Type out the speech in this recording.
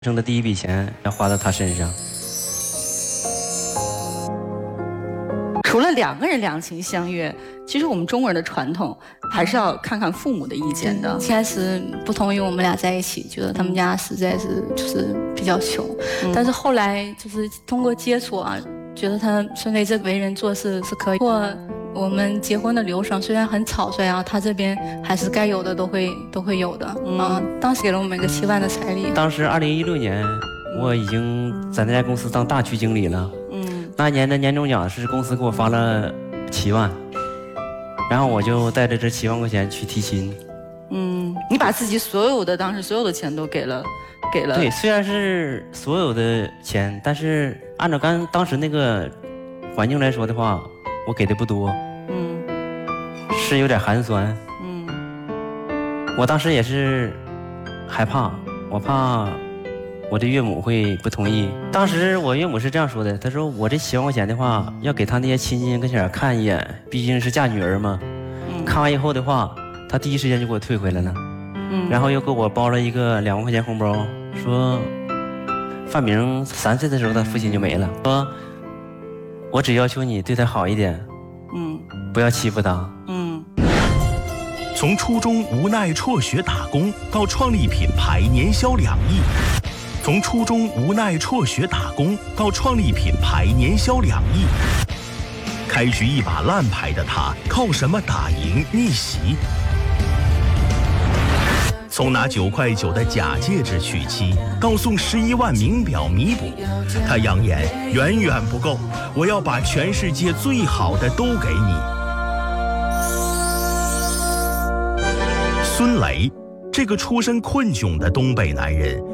挣的第一笔钱要花到他身上。 除了两个人两情相悦，其实我们中国人的传统还是要看看父母的意见的。 一开始不同意我们俩在一起，觉得他们家实在是就是比较穷，但是后来就是通过接触啊，觉得他孙雷这为人做事是可以。我们结婚的流程虽然很草率啊，他这边还是该有的都会有的。当时给了我们一个7万的彩礼。 当时2016年，我已经在那家公司当大区经理了。那年的年终奖是公司给我发了7万，然后我就带着这7万块钱去提亲。 你把自己当时所有的钱都给了。 对，虽然是所有的钱，但是按照当时那个环境来说的话，我给的不多。是有点寒酸。我当时也是害怕，我怕我的岳母会不同意。当时我岳母是这样说的，她说我这7万块钱的话，要给他那些亲戚跟前看一眼，毕竟是嫁女儿嘛。看完以后的话，她第一时间就给我退回来了。然后又给我包了一个2万块钱红包，说范明3岁的时候他父亲就没了，说我只要求你对他好一点，不要欺负他。 从初中无奈辍学打工到创立品牌年销2亿，从初中无奈辍学打工到创立品牌年销2亿，开局一把烂牌的他靠什么打赢逆袭？从拿9块9的假戒指娶妻到送11万名表弥补，他扬言远远不够，我要把全世界最好的都给你。孙雷，这个出身困窘的东北男人，